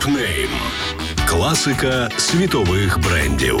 Топ-нейм. Класика світових брендів.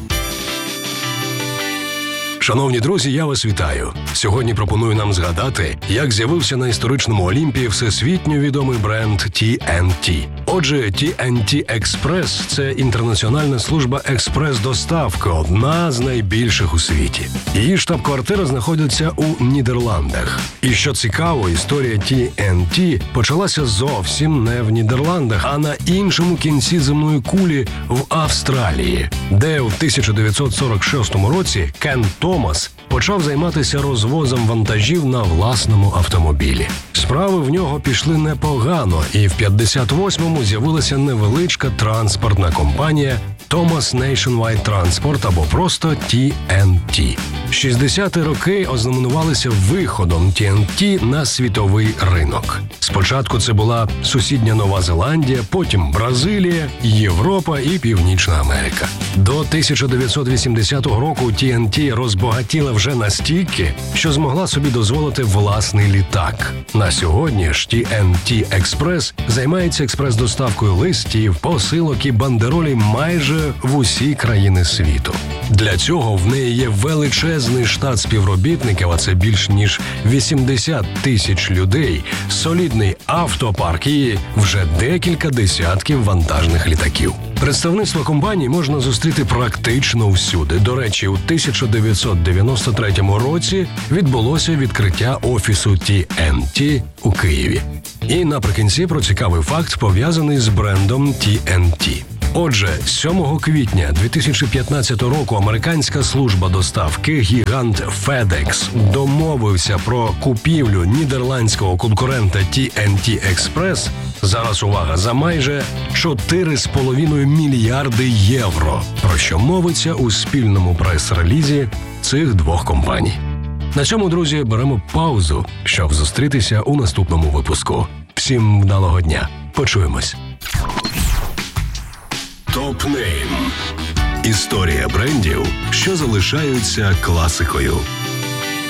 Шановні друзі, я вас вітаю. Сьогодні пропоную нам згадати, як з'явився на історичному Олімпі всесвітньо відомий бренд TNT. Отже, TNT Express – це інтернаціональна служба експрес-доставки, одна з найбільших у світі. Її штаб-квартира знаходиться у Нідерландах. І що цікаво, історія TNT почалася зовсім не в Нідерландах, а на іншому кінці земної кулі в Австралії, де у 1946 році Кен Томас почав займатися розвозом вантажів на власному автомобілі. Справи в нього пішли непогано, і в 58-му з'явилася невеличка транспортна компанія Thomas Nationwide Transport або просто TNT. 60-ті роки ознаменувалися виходом TNT на світовий ринок. Спочатку це була сусідня Нова Зеландія, потім Бразилія, Європа і Північна Америка. До 1980 року TNT розбагатіла вже настільки, що змогла собі дозволити власний літак. На сьогодні ж TNT Express займається експрес-доставкою листів, посилок і бандеролей майже в усі країни світу. Для цього в неї є величезний штат співробітників, а це більш ніж 80 тисяч людей, солідний автопарк і вже декілька десятків вантажних літаків. Представництво компанії можна зустріти практично всюди. До речі, у 1993 році відбулося відкриття офісу TNT у Києві. І наприкінці про цікавий факт, пов'язаний з брендом TNT. Отже, 7 квітня 2015 року американська служба доставки гігант FedEx домовився про купівлю нідерландського конкурента TNT Express, зараз увага, за майже 4,5 мільярди євро, про що мовиться у спільному прес-релізі цих двох компаній. На цьому, друзі, беремо паузу, щоб зустрітися у наступному випуску. Всім вдалого дня. Почуємось. Топ-нейм. Історія брендів, що залишаються класикою.